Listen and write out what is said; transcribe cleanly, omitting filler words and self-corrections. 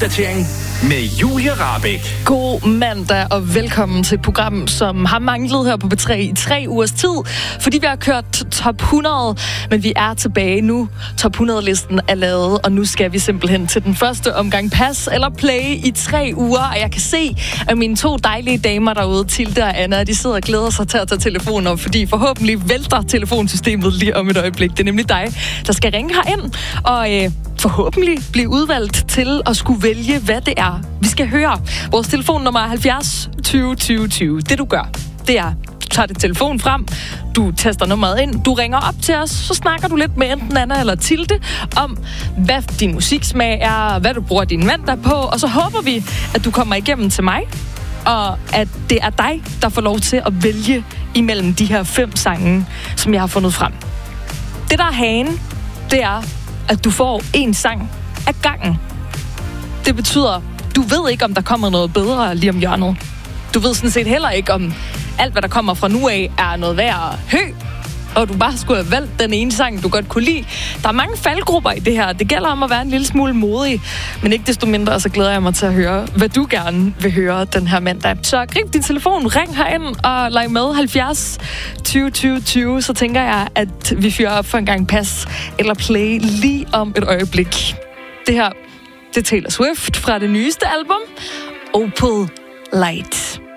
Opdatering med Julie Rahbek. God mandag og velkommen til et program, som har manglet her på B3 i 3 ugers tid, fordi vi har kørt top 100, men vi er tilbage nu. Top 100-listen er lavet, og nu skal vi simpelthen til den første omgang pas eller play i 3 uger, og jeg kan se, at mine 2 dejlige damer derude, Tilde og Anna, de sidder og glæder sig til at tage telefonen op, fordi forhåbentlig vælter telefonsystemet lige om et øjeblik. Det er nemlig dig, der skal ringe herind, og forhåbentlig blive udvalgt til at skulle vælge, hvad det er, vi skal høre. Vores telefonnummer er 70 20 20 20. Det du gør, det er, du tager dit telefon frem, du taster nummeret ind, du ringer op til os, så snakker du lidt med enten Anna eller Tilde om, hvad din musiksmag er, hvad du bruger din mandag på, og så håber vi, at du kommer igennem til mig, og at det er dig, der får lov til at vælge imellem de her 5 sange, som jeg har fundet frem. Det, der er hagen, det er, at du får 1 sang af gangen. Det betyder, du ved ikke, om der kommer noget bedre lige om hjørnet. Du ved sådan set heller ikke, om alt, hvad der kommer fra nu af, er noget værd at hø, og du bare skulle have valgt den ene sang, du godt kunne lide. Der er mange faldgrupper i det her. Det gælder om at være en lille smule modig, men ikke desto mindre, så glæder jeg mig til at høre, hvad du gerne vil høre den her mandag. Så grib din telefon, ring herind og leg med 70 20 20 20, så tænker jeg, at vi fyrer op for en gang pas eller play lige om et øjeblik. Det her, det er Taylor Swift fra det nyeste album, Opal Light.